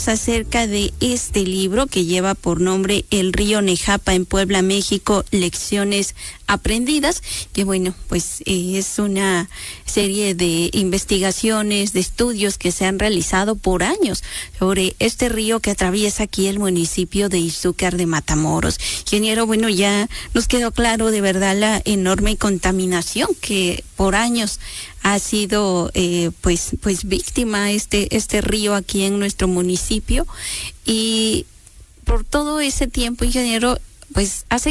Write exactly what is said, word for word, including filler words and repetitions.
acerca de este libro que lleva por nombre El río Nejapa en Puebla, México, lecciones aprendidas, que bueno, pues eh, es una serie de investigaciones, de estudios que se han realizado por años sobre este río que atraviesa aquí el municipio de Izúcar de Matamoros. Ingeniero, bueno, ya nos quedó claro de verdad la enorme contaminación que por años ha sido eh, pues pues víctima este este río aquí en nuestro municipio, y por todo ese tiempo, ingeniero, pues hace